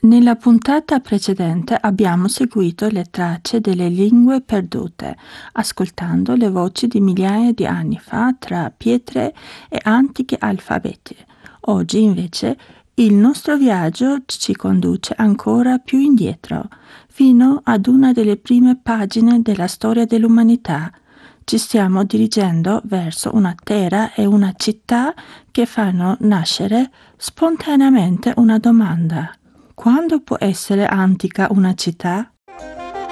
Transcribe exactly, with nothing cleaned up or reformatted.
Nella puntata precedente abbiamo seguito le tracce delle lingue perdute, ascoltando le voci di migliaia di anni fa tra pietre e antichi alfabeti. Oggi invece il nostro viaggio ci conduce ancora più indietro, fino ad una delle prime pagine della storia dell'umanità. Ci stiamo dirigendo verso una terra e una città che fanno nascere spontaneamente una domanda. Quando può essere antica una città?